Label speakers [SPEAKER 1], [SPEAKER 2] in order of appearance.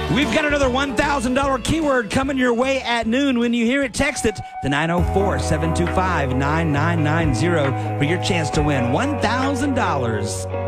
[SPEAKER 1] We've got another $1,000 keyword coming your way at noon. When you hear it, text it to 904-725-9990 for your chance to win $1,000.